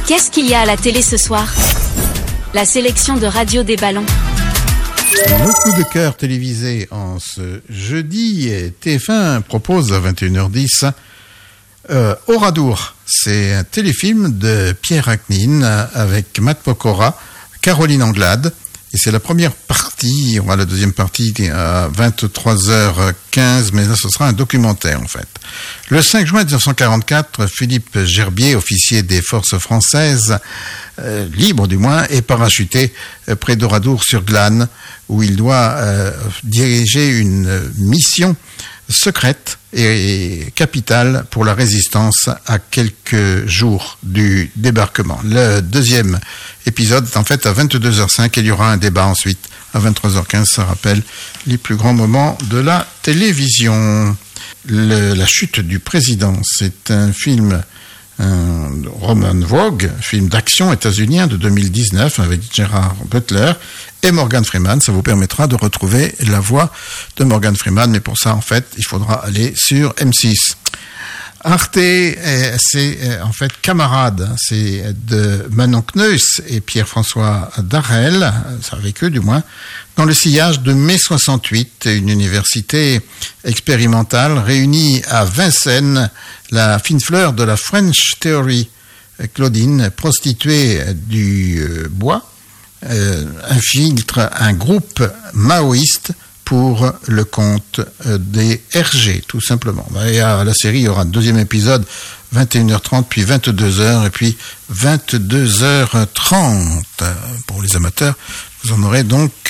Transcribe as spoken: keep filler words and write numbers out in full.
Qu'est-ce qu'il y a à la télé ce soir? La sélection de Radio des Ballons. Le coup de cœur télévisé en ce jeudi, T F un propose à vingt et une heures dix euh, Oradour. C'est un téléfilm de Pierre Achnine avec Matt Pokora, Caroline Anglade. Et c'est la première partie, on va la deuxième partie à vingt-trois heures quinze, mais là ce sera un documentaire en fait. Le cinq juin dix-neuf cent quarante-quatre, Philippe Gerbier, officier des forces françaises, euh, libre du moins, est parachuté euh, près d'Oradour-sur-Glane, où il doit euh, diriger une mission secrète et capitale pour la résistance à quelques jours du débarquement. Le deuxième épisode est en fait à vingt-deux heures cinq et il y aura un débat ensuite à vingt-trois heures quinze. Ça rappelle les plus grands moments de la télévision. Le, la chute du président, c'est un film, un Roman Vogue, film d'action états-unien de deux mille dix-neuf avec Gerard Butler et Morgan Freeman. Ça vous permettra de retrouver la voix de Morgan Freeman, mais pour ça, en fait, il faudra aller sur M six. Arte, c'est en fait Camarade, c'est de Manon Kneus et Pierre-François Darel, c'est avec eux du moins, dans le sillage de mai soixante-huit, une université expérimentale réunie à Vincennes, la fine fleur de la French Theory, Claudine, prostituée du bois, euh, infiltre un groupe maoïste pour le compte des R G, tout simplement. Et à la série, il y aura un deuxième épisode, vingt et une heures trente, puis vingt-deux heures, et puis vingt-deux heures trente. Pour les amateurs, vous en aurez donc